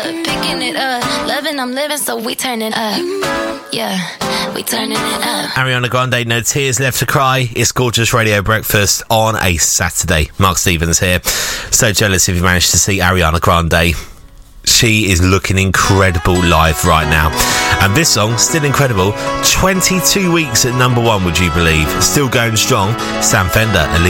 picking it up. Loving, I'm living, so we turning up. Yeah, we turning it up. Ariana Grande, No Tears Left to Cry. It's Gorgeous Radio Breakfast on a Saturday. Mark Stevens here. So jealous if you managed to see Ariana Grande. She is looking incredible live right now. And this song, still incredible. 22 weeks at number one, would you believe? Still going strong. Sam Fender.